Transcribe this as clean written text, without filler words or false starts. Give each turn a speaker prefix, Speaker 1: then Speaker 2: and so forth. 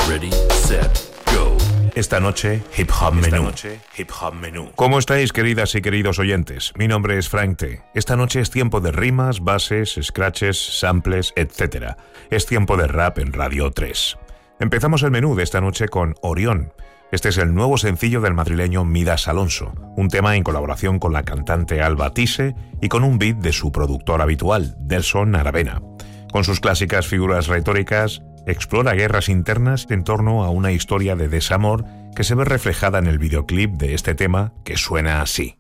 Speaker 1: Ready, set, go.
Speaker 2: Esta noche, Hip Hop Menú. ¿Cómo estáis, queridas y queridos oyentes? Mi nombre es Frank T. Esta noche es tiempo de rimas, bases, scratches, samples, etc. Es tiempo de rap en Radio 3. Empezamos el menú de esta noche con Orión. Este es el nuevo sencillo del madrileño Midas Alonso, un tema en colaboración con la cantante Alba Tise y con un beat de su productor habitual, Delson Aravena. Con sus clásicas figuras retóricas, explora guerras internas en torno a una historia de desamor que se ve reflejada en el videoclip de este tema, que suena así.